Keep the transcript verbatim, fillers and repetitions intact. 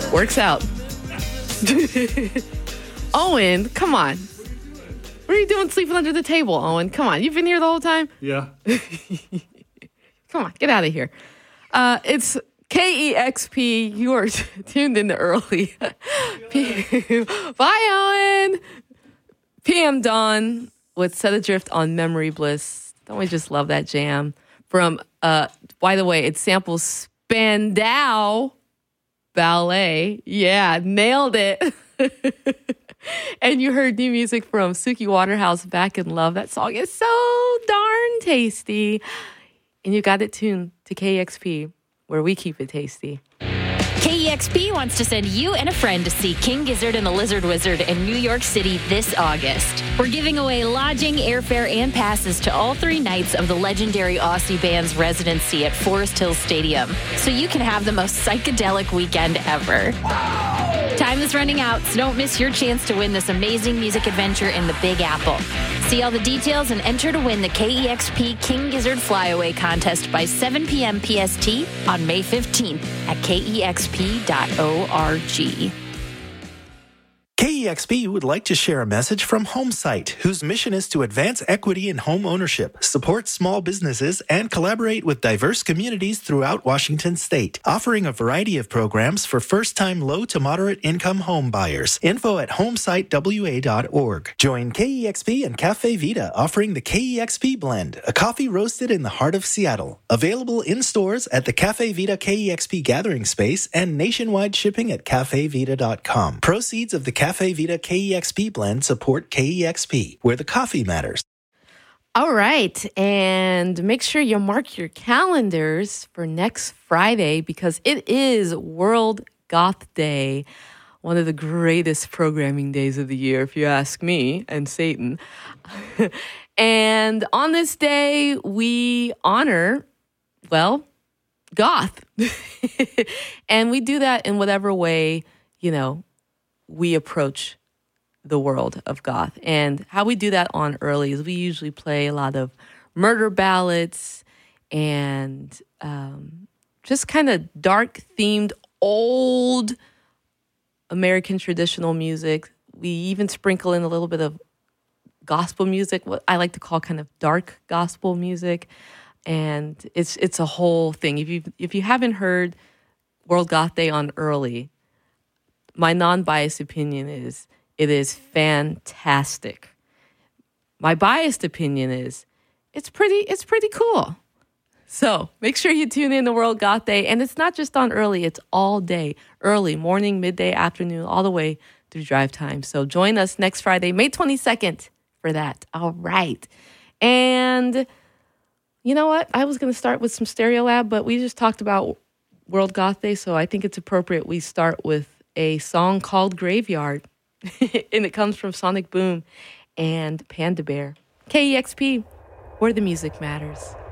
Works out. Owen, come on. What are you doing sleeping under the table, Owen? Come on. You've been here the whole time? Yeah. Come on. Get out of here. Uh, it's K E X P. You are tuned in early. Bye, Owen. P M Dawn with Set Adrift on Memory Bliss. Don't we just love that jam? From, uh, by the way, it samples Spandau Ballet. Yeah, nailed it. And you heard new music from Suki Waterhouse, Back in Love. That song is so darn tasty. And you got it tuned to K E X P, where we keep it tasty. K E X P wants to send you and a friend to see King Gizzard and the Lizard Wizard in New York City this August. We're giving away lodging, airfare, and passes to all three nights of the legendary Aussie band's residency at Forest Hills Stadium, so you can have the most psychedelic weekend ever. Time is running out, so don't miss your chance to win this amazing music adventure in the Big Apple. See all the details and enter to win the K E X P King Gizzard Flyaway contest by seven p.m. P S T on May fifteenth at K E X P dot org. K E X P would like to share a message from HomeSite, whose mission is to advance equity in home ownership, support small businesses, and collaborate with diverse communities throughout Washington state, offering a variety of programs for first-time low to moderate income home buyers. Info at homesite w a dot org. Join K E X P and Cafe Vita, offering the K E X P Blend, a coffee roasted in the heart of Seattle. Available in stores at the Cafe Vita K E X P Gathering Space and nationwide shipping at cafe vita dot com. Proceeds of the Cafe Vita K E X P Blend support K E X P, where the coffee matters. All right. And make sure you mark your calendars for next Friday because it is World Goth Day, one of the greatest programming days of the year, if you ask me and Satan. And on this day, we honor, well, goth. And we do that in whatever way, you know, we approach the world of goth. And how we do that on early is we usually play a lot of murder ballads and um, just kind of dark themed old American traditional music. We even sprinkle in a little bit of gospel music, what I like to call kind of dark gospel music. And it's it's a whole thing. If you if you haven't heard World Goth Day on early, my non-biased opinion is it is fantastic. My biased opinion is it's pretty it's pretty cool. So make sure you tune in to World Goth Day. And it's not just on early, it's all day. Early, morning, midday, afternoon, all the way through drive time. So join us next Friday, May twenty-second for that. All right. And you know what? I was going to start with some Stereolab, but we just talked about World Goth Day, so I think it's appropriate we start with a song called Graveyard, and it comes from Sonic Boom and Panda Bear. K E X P, where the music matters.